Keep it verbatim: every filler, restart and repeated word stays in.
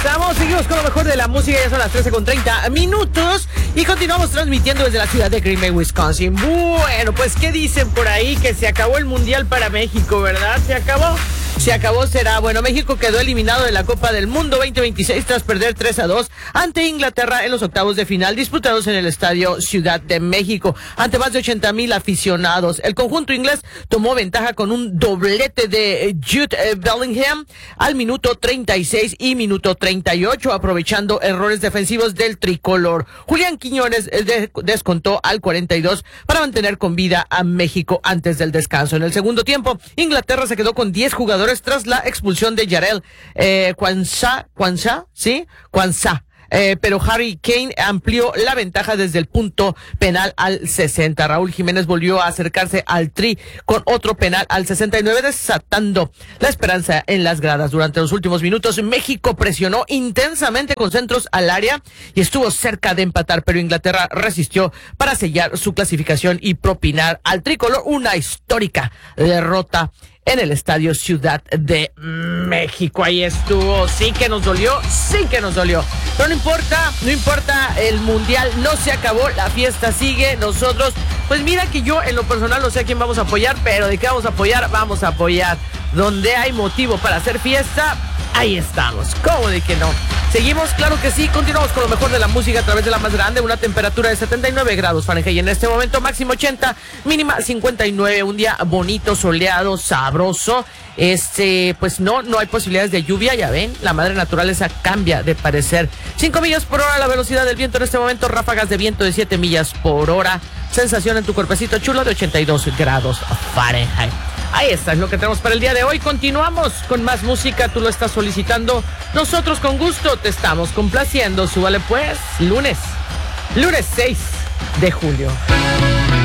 estamos, seguimos con lo mejor de la música, ya son las trece con treinta minutos y continuamos transmitiendo desde la ciudad de Green Bay, Wisconsin. Bueno, pues, ¿qué dicen por ahí? Que se acabó el Mundial para México, ¿verdad? ¿Se acabó? Se acabó, será. Bueno, México quedó eliminado de la Copa del Mundo veinte veintiséis tras perder tres a dos ante Inglaterra en los octavos de final disputados en el Estadio Ciudad de México ante más de ochenta mil aficionados. El conjunto inglés tomó ventaja con un doblete de Jude Bellingham al minuto treinta y seis y minuto treinta y ocho, aprovechando errores defensivos del tricolor. Julián Quiñones descontó al cuarenta y dos para mantener con vida a México antes del descanso. En el segundo tiempo, Inglaterra se quedó con diez jugadores tras la expulsión de Yarel eh, Quansah, Quansah, ¿sí? Quansah. Eh, pero Harry Kane amplió la ventaja desde el punto penal al sesenta. Raúl Jiménez volvió a acercarse al tri con otro penal al sesenta y nueve, desatando la esperanza en las gradas. Durante los últimos minutos, México presionó intensamente con centros al área y estuvo cerca de empatar, pero Inglaterra resistió para sellar su clasificación y propinar al tricolor una histórica derrota en el Estadio Ciudad de México. Ahí estuvo. Sí que nos dolió, sí que nos dolió. Pero no importa, no importa, el Mundial no se acabó, la fiesta sigue. Nosotros, pues mira que yo en lo personal no sé a quién vamos a apoyar, pero de qué vamos a apoyar, vamos a apoyar. Donde hay motivo para hacer fiesta, ahí estamos. ¿Cómo de que no? Seguimos, claro que sí, continuamos con lo mejor de la música a través de la más grande, una temperatura de setenta y nueve grados Fahrenheit en este momento, máximo ochenta, mínima cincuenta y nueve, un día bonito, soleado, sabroso. Este, pues no, no hay posibilidades de lluvia, ya ven, la madre naturaleza cambia de parecer. cinco millas por hora la velocidad del viento en este momento, ráfagas de viento de siete millas por hora, sensación en tu cuerpecito chulo de ochenta y dos grados Fahrenheit. Ahí está, es lo que tenemos para el día de hoy. Continuamos con más música, tú lo estás solicitando, nosotros con gusto te estamos complaciendo. Súbale pues, lunes, lunes seis de julio.